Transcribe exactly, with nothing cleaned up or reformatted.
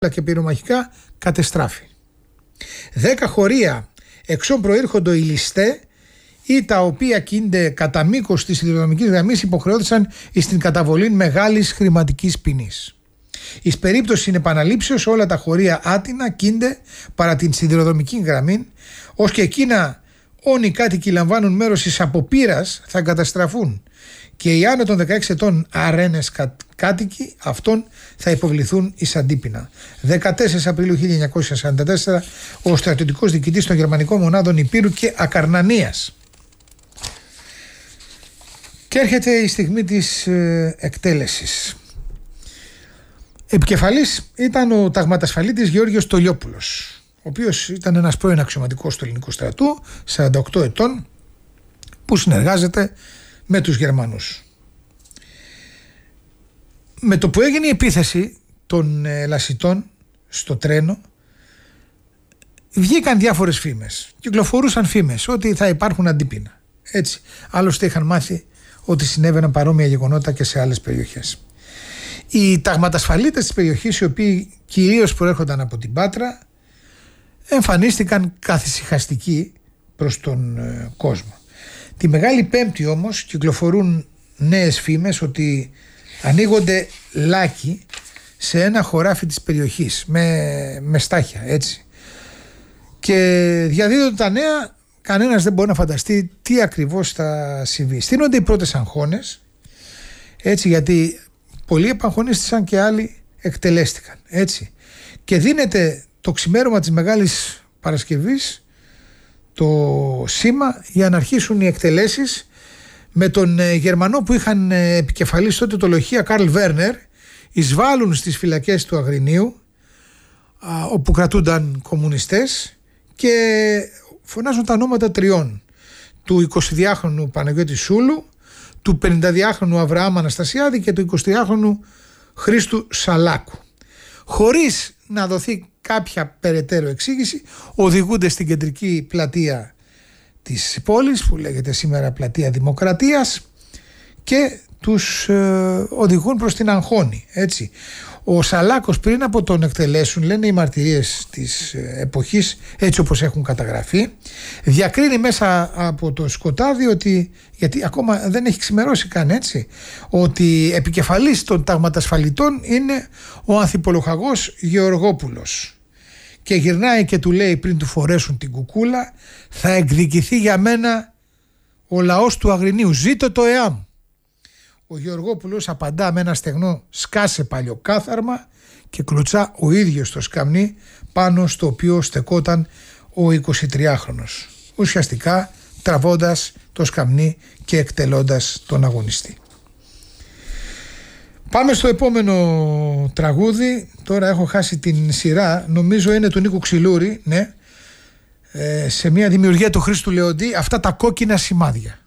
και πυρομαχικά κατεστράφη. Δέκα χωρία εξών προήρχοντο οι ληστέ ή τα οποία κίνονται κατά μήκος της σιδηροδρομικής γραμμής υποχρεώθησαν στην καταβολή μεγάλης χρηματικής ποινής. Εις περίπτωση επαναλήψεως όλα τα χωρία άτινα κίνονται παρά την σιδηροδρομική γραμμή, ως και εκείνα όν οι κάτοικοι λαμβάνουν μέρος εις αποπείρας θα καταστραφούν και οι άνω των δεκαέξι ετών αρένες κα, κάτοικοι αυτών θα υποβληθούν εις αντίπεινα. δεκατέσσερις Απριλίου χίλια εννιακόσια σαράντα τέσσερα ο στρατιωτικός διοικητής των γερμανικών μονάδων Υπήρου και Ακαρνανίας. Και έρχεται η στιγμή της ε, εκτέλεσης. Επικεφαλής ήταν ο ταγματασφαλίτης Γεώργιος Τολιόπουλος, ο οποίος ήταν ένας πρώην αξιωματικός του ελληνικού στρατού, σαράντα οκτώ ετών, που συνεργάζεται με τους Γερμανούς. Με το που έγινε η επίθεση των ε, λασιτών στο τρένο, βγήκαν διάφορες φήμες, κυκλοφορούσαν φήμες ότι θα υπάρχουν αντίπεινα. Έτσι, άλλωστε είχαν μάθει ότι συνέβαιναν παρόμοια γεγονότα και σε άλλες περιοχές. Οι ταγματασφαλίτες της περιοχής, οι οποίοι κυρίως προέρχονταν από την Πάτρα, εμφανίστηκαν καθησυχαστικοί προς τον ε, κόσμο. Τη Μεγάλη Πέμπτη όμως κυκλοφορούν νέες φήμες ότι ανοίγονται λάκοι σε ένα χωράφι της περιοχής με, με στάχια, έτσι. Και διαδίδονται τα νέα, κανένας δεν μπορεί να φανταστεί τι ακριβώς θα συμβεί. Στείνονται οι πρώτες αγχώνες, έτσι, γιατί πολλοί επαγχωνίστησαν και άλλοι εκτελέστηκαν, έτσι. Και δίνεται το ξημέρωμα της Μεγάλης Παρασκευής το σήμα για να αρχίσουν οι εκτελέσεις, με τον Γερμανό που είχαν επικεφαλής τότε το λοχεία Καρλ Βέρνερ εισβάλλουν στις φυλακές του Αγρινίου, όπου κρατούνταν κομμουνιστές, και φωνάζουν τα ονόματα τριών, του εικοσιδυάχρονου Παναγιώτη Σούλου, του πενηνταδυάχρονου Αβραάμ Αναστασιάδη και του εικοσιτριάχρονου Χρήστου Σαλάκου. Χωρίς να δοθεί κάποια περαιτέρω εξήγηση, οδηγούνται στην κεντρική πλατεία της πόλης, που λέγεται σήμερα Πλατεία Δημοκρατίας, και τους ε, οδηγούν προς την Αγχώνη, έτσι. Ο Σαλάκος, πριν από τον εκτελέσουν, λένε οι μαρτυρίες της εποχής, έτσι όπως έχουν καταγραφεί, διακρίνει μέσα από το σκοτάδι ότι, γιατί ακόμα δεν έχει ξημερώσει καν, έτσι, ότι επικεφαλής των ταγματασφαλιτών είναι ο ανθιπολοχαγός Γεωργόπουλος, και γυρνάει και του λέει πριν του φορέσουν την κουκούλα: θα εκδικηθεί για μένα ο λαός του Αγρινίου, ζήτω το ΕΑΜ. Ο Γεωργόπουλος απαντά με ένα στεγνό σκάσε παλιοκάθαρμα και κλωτσά ο ίδιος το σκαμνί πάνω στο οποίο στεκόταν ο εικοσιτριάχρονος, ουσιαστικά τραβώντας το σκαμνί και εκτελώντας τον αγωνιστή. Πάμε στο επόμενο τραγούδι. Τώρα έχω χάσει την σειρά, νομίζω είναι του Νίκου Ξυλούρη, ναι, ε, σε μια δημιουργία του Χρήστου Λεοντή, αυτά τα κόκκινα σημάδια.